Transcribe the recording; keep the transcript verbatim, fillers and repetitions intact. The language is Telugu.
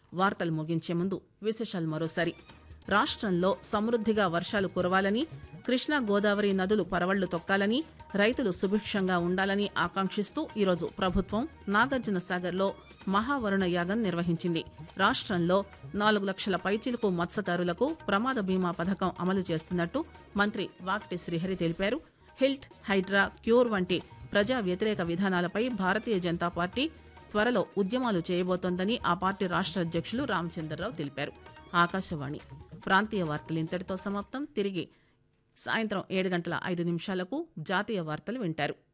వార్తలు ముగించే ముందు విశేషాలు మరోసారి. రాష్ట్రంలో సమృద్దిగా వర్షాలు కురవాలని, కృష్ణా గోదావరి నదులు పరవళ్లు తొక్కాలని, రైతులు సుభిక్షంగా ఉండాలని ఆకాంక్షిస్తూ ఈరోజు ప్రభుత్వం నాగార్జున సాగర్లో మహావరుణ యాగం నిర్వహించింది. రాష్ట్రంలో నాలుగు లక్షల పైచిలుకు మత్స్యకారులకు ప్రమాద బీమా పథకం అమలు చేస్తున్నట్టు మంత్రి వాక్టి శ్రీహరి తెలిపారు. హిల్ట్, హైడ్రా, క్యూర్ వంటి ప్రజా వ్యతిరేక విధానాలపై భారతీయ జనతా పార్టీ త్వరలో ఉద్యమాలు చేయబోతోందని ఆ పార్టీ రాష్ట్ర అధ్యక్షులు రామచంద్రరావు తెలిపారు. ఆకాశవాణి ప్రాంతీయ వార్తలు ఇంతటితో సమాప్తం. తిరిగి సాయంత్రం ఏడు గంటల ఐదు నిమిషాలకు జాతీయ వార్తలు వింటారు.